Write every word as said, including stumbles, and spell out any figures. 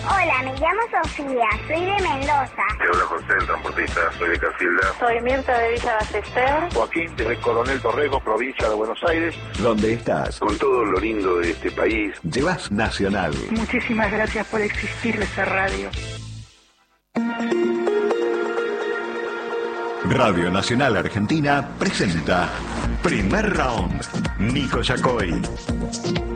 Hola, me llamo Sofía, soy de Mendoza. Te habla José, el transportista, soy de Casilda. Soy Mirta de Villa Ballester. Joaquín, desde Coronel Torrego, provincia de Buenos Aires. ¿Dónde estás? Con todo lo lindo de este país. Llevas Nacional. Muchísimas gracias por existir esa radio. Radio Nacional Argentina presenta Primer Round. Nico Yacoy.